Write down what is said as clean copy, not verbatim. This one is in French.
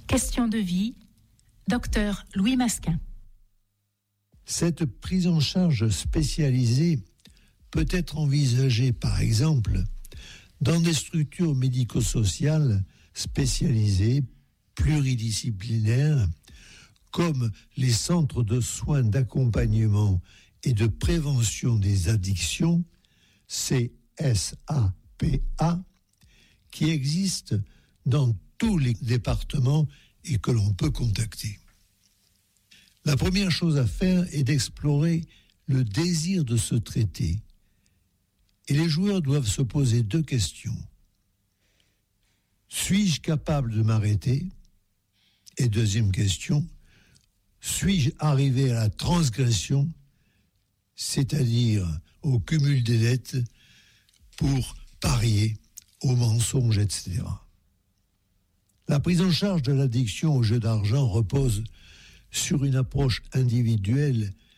Question de vie, Dr Louis Masquin. Cette prise en charge spécialisée peut être envisagée, par exemple, dans des structures médico-sociales spécialisées, pluridisciplinaires, comme les centres de soins d'accompagnement et de prévention des addictions, CSAPA, qui existent dans tous les départements et que l'on peut contacter. La première chose à faire est d'explorer le désir de se traiter. Et les joueurs doivent se poser 2 questions. Suis-je capable de m'arrêter ? Et deuxième question, suis-je arrivé à la transgression, c'est-à-dire au cumul des dettes pour parier au mensonge, etc. La prise en charge de l'addiction au jeu d'argent repose sur une approche individuelle